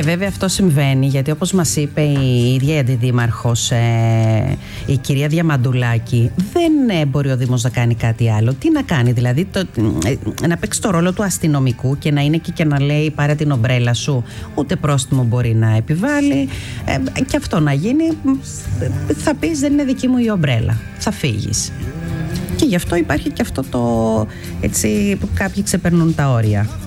Και βέβαια αυτό συμβαίνει γιατί, όπως μας είπε η ίδια η αντιδήμαρχος, η κυρία Διαμαντουλάκη, δεν μπορεί ο Δήμος να κάνει κάτι άλλο. Τι να κάνει, δηλαδή να παίξει το ρόλο του αστυνομικού και να είναι εκεί και να λέει πάρε την ομπρέλα σου, ούτε πρόστιμο μπορεί να επιβάλλει, και αυτό να γίνει, θα πεις δεν είναι δική μου η ομπρέλα, θα φύγεις. Και γι' αυτό υπάρχει και αυτό το, έτσι, που κάποιοι ξεπερνούν τα όρια.